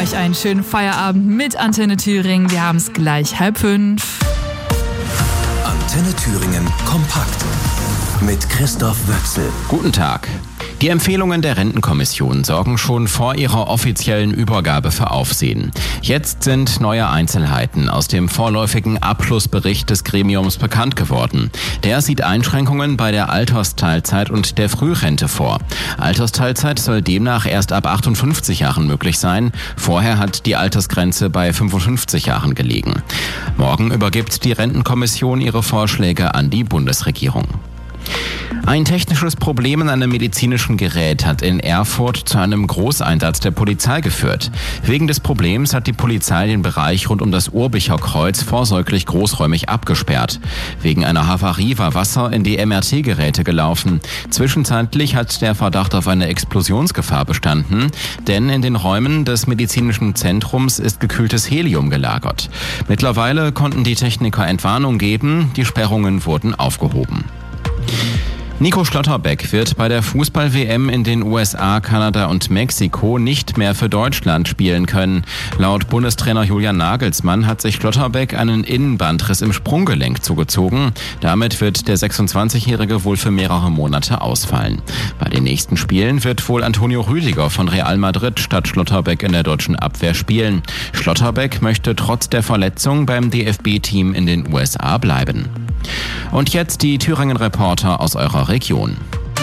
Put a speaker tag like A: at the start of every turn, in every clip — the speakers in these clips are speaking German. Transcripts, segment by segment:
A: euch einen schönen Feierabend mit Antenne Thüringen. Wir haben es gleich 4:30.
B: Antenne Thüringen kompakt mit Christoph Wöchsel.
C: Guten Tag. Die Empfehlungen der Rentenkommission sorgen schon vor ihrer offiziellen Übergabe für Aufsehen. Jetzt sind neue Einzelheiten aus dem vorläufigen Abschlussbericht des Gremiums bekannt geworden. Der sieht Einschränkungen bei der Altersteilzeit und der Frührente vor. Altersteilzeit soll demnach erst ab 58 Jahren möglich sein. Vorher hat die Altersgrenze bei 55 Jahren gelegen. Morgen übergibt die Rentenkommission ihre Vorschläge an die Bundesregierung. Ein technisches Problem in einem medizinischen Gerät hat in Erfurt zu einem Großeinsatz der Polizei geführt. Wegen des Problems hat die Polizei den Bereich rund um das Urbicher Kreuz vorsorglich großräumig abgesperrt. Wegen einer Havarie war Wasser in die MRT-Geräte gelaufen. Zwischenzeitlich hat der Verdacht auf eine Explosionsgefahr bestanden, denn in den Räumen des medizinischen Zentrums ist gekühltes Helium gelagert. Mittlerweile konnten die Techniker Entwarnung geben, die Sperrungen wurden aufgehoben. Nico Schlotterbeck wird bei der Fußball-WM in den USA, Kanada und Mexiko nicht mehr für Deutschland spielen können. Laut Bundestrainer Julian Nagelsmann hat sich Schlotterbeck einen Innenbandriss im Sprunggelenk zugezogen. Damit wird der 26-Jährige wohl für mehrere Monate ausfallen. Bei den nächsten Spielen wird wohl Antonio Rüdiger von Real Madrid statt Schlotterbeck in der deutschen Abwehr spielen. Schlotterbeck möchte trotz der Verletzung beim DFB-Team in den USA bleiben. Und jetzt die Thüringen-Reporter aus eurer Region.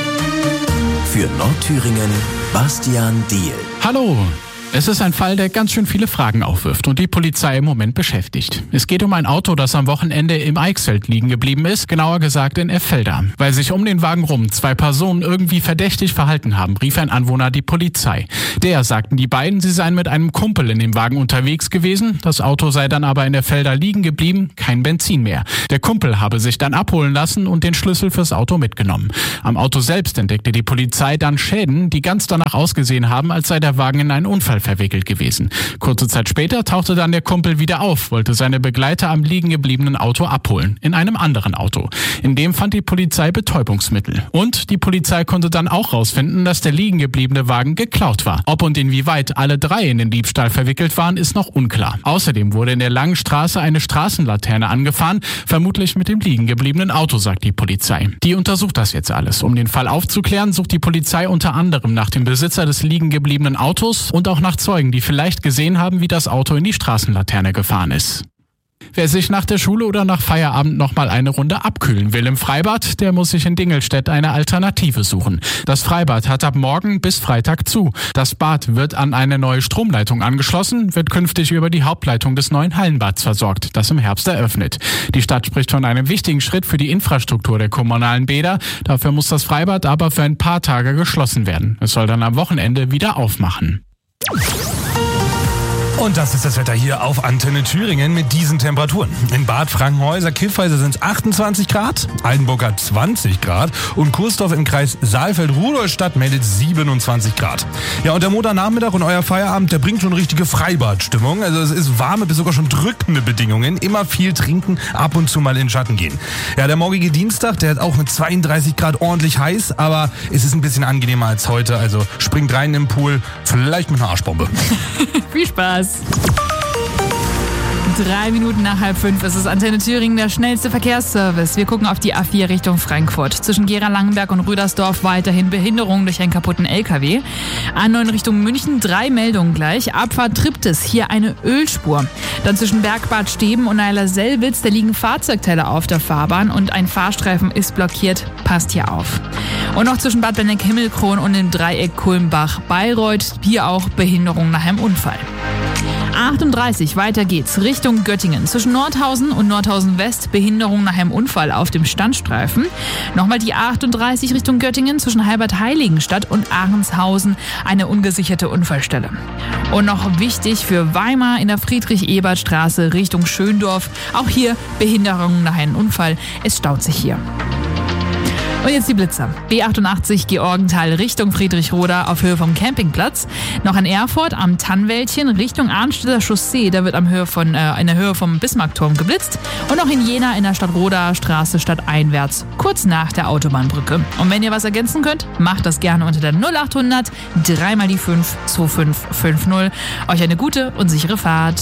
B: Für Nordthüringen Bastian Diehl.
D: Hallo! Es ist ein Fall, der ganz schön viele Fragen aufwirft und die Polizei im Moment beschäftigt. Es geht um ein Auto, das am Wochenende im Eichsfeld liegen geblieben ist, genauer gesagt in Effelder. Weil sich um den Wagen rum 2 Personen irgendwie verdächtig verhalten haben, rief ein Anwohner die Polizei. Sagten die beiden, sie seien mit einem Kumpel in dem Wagen unterwegs gewesen. Das Auto sei dann aber in Effelder liegen geblieben, kein Benzin mehr. Der Kumpel habe sich dann abholen lassen und den Schlüssel fürs Auto mitgenommen. Am Auto selbst entdeckte die Polizei dann Schäden, die ganz danach ausgesehen haben, als sei der Wagen in einen Unfall verwickelt gewesen. Kurze Zeit später tauchte dann der Kumpel wieder auf, wollte seine Begleiter am liegen gebliebenen Auto abholen, in einem anderen Auto. In dem fand die Polizei Betäubungsmittel. Und die Polizei konnte dann auch rausfinden, dass der liegen gebliebene Wagen geklaut war. Ob und inwieweit alle 3 in den Diebstahl verwickelt waren, ist noch unklar. Außerdem wurde in der langen Straße eine Straßenlaterne angefahren, vermutlich mit dem liegen gebliebenen Auto, sagt die Polizei. Die untersucht das jetzt alles. Um den Fall aufzuklären, sucht die Polizei unter anderem nach dem Besitzer des liegen gebliebenen Autos und auch nach Zeugen, die vielleicht gesehen haben, wie das Auto in die Straßenlaterne gefahren ist. Wer sich nach der Schule oder nach Feierabend nochmal eine Runde abkühlen will im Freibad, der muss sich in Dingelstedt eine Alternative suchen. Das Freibad hat ab morgen bis Freitag zu. Das Bad wird an eine neue Stromleitung angeschlossen, wird künftig über die Hauptleitung des neuen Hallenbads versorgt, das im Herbst eröffnet. Die Stadt spricht von einem wichtigen Schritt für die Infrastruktur der kommunalen Bäder. Dafür muss das Freibad aber für ein paar Tage geschlossen werden. Es soll dann am Wochenende wieder aufmachen.
E: Und das ist das Wetter hier auf Antenne Thüringen mit diesen Temperaturen. In Bad Frankenhäuser, Kiffhäuser sind es 28 Grad, Altenburg hat 20 Grad und Kursdorf im Kreis Saalfeld-Rudolstadt meldet 27 Grad. Ja, und der Montagnachmittag und euer Feierabend, der bringt schon richtige Freibadstimmung. Also es ist warme bis sogar schon drückende Bedingungen. Immer viel trinken, ab und zu mal in den Schatten gehen. Ja, der morgige Dienstag, der ist auch mit 32 Grad ordentlich heiß, aber es ist ein bisschen angenehmer als heute. Also springt rein im Pool, vielleicht mit einer Arschbombe.
A: Viel Spaß! 3 Minuten nach 4:30 ist es Antenne Thüringen, der schnellste Verkehrsservice. Wir gucken auf die A4 Richtung Frankfurt. Zwischen Gera-Langenberg und Rüdersdorf weiterhin Behinderung durch einen kaputten LKW. A9 Richtung München 3 Meldungen gleich. Abfahrt Triptis, hier eine Ölspur. Dann zwischen Bergbad Steben und Eiler-Sellwitz, da liegen Fahrzeugteile auf der Fahrbahn und ein Fahrstreifen ist blockiert. Passt hier auf. Und noch zwischen Bad Benneck-Himmelkron und dem Dreieck Kulmbach-Bayreuth, hier auch Behinderung nach einem Unfall. 38, weiter geht's, Richtung Göttingen. Zwischen Nordhausen und Nordhausen West Behinderung nach einem Unfall auf dem Standstreifen. Nochmal die 38 Richtung Göttingen zwischen Halbert-Heiligenstadt und Ahrenshausen eine ungesicherte Unfallstelle. Und noch wichtig für Weimar in der Friedrich-Ebert-Straße Richtung Schöndorf. Auch hier Behinderung nach einem Unfall. Es staut sich hier. Und jetzt die Blitzer. B88 Georgenthal Richtung Friedrichroda auf Höhe vom Campingplatz. Noch in Erfurt am Tannwäldchen Richtung Arnstedter Chaussee. Da wird in der Höhe vom Bismarckturm geblitzt. Und noch in Jena in der Stadtroder Straße stadteinwärts. Kurz nach der Autobahnbrücke. Und wenn ihr was ergänzen könnt, macht das gerne unter der 0800 3 mal die 5 2550. Euch eine gute und sichere Fahrt.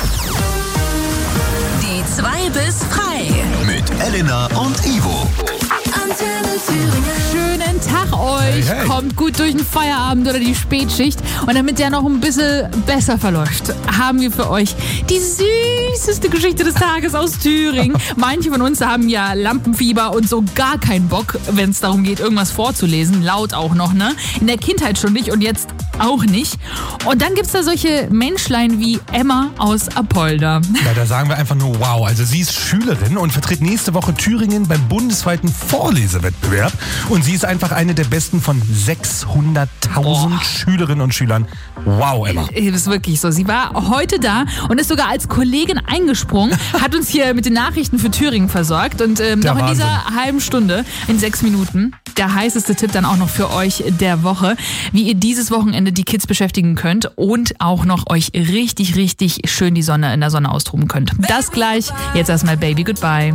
F: Die 2 bis frei.
B: Mit Elena und Ivo.
F: Antenne Thüringen.
A: Schönen Tag euch.
E: Hey.
A: Kommt gut durch den Feierabend oder die Spätschicht. Und damit der noch ein bisschen besser verläuft, haben wir für euch die süßeste Geschichte des Tages aus Thüringen. Manche von uns haben ja Lampenfieber und so gar keinen Bock, wenn es darum geht, irgendwas vorzulesen. Laut auch noch, ne? In der Kindheit schon nicht und jetzt auch nicht. Und dann gibt's da solche Menschlein wie Emma aus Apolda.
E: Ja, da sagen wir einfach nur wow. Also sie ist Schülerin und vertritt nächste Woche Thüringen beim bundesweiten Vorlesewettbewerb. Und sie ist einfach eine der besten von 600.000 Schülerinnen und Schülern. Wow, Emma.
A: Das ist wirklich so. Sie war heute da und ist sogar als Kollegin eingesprungen, hat uns hier mit den Nachrichten für Thüringen versorgt. Und noch in
E: Wahnsinn.
A: dieser halben Stunde, in 6 Minuten, der heißeste Tipp dann auch noch für euch der Woche, wie ihr dieses Wochenende die Kids beschäftigen könnt und auch noch euch richtig, richtig schön die Sonne in der Sonne austoben könnt. Das gleich. Jetzt erstmal Baby Goodbye.